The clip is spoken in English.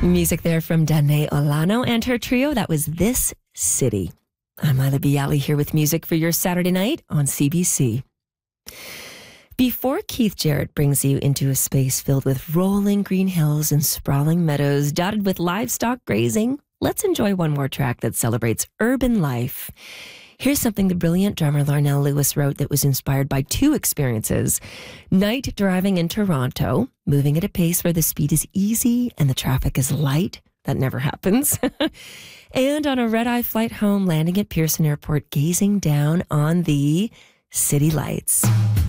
Music there from Danae Olano and her trio. That was This City. I'm Lila Bialy here with music for your Saturday night on CBC. Before Keith Jarrett brings you into a space filled with rolling green hills and sprawling meadows dotted with livestock grazing, let's enjoy one more track that celebrates urban life. Here's something the brilliant drummer Larnell Lewis wrote that was inspired by two experiences. Night driving in Toronto, moving at a pace where the speed is easy and the traffic is light. That never happens. And on a red-eye flight home, landing at Pearson Airport, gazing down on the city lights.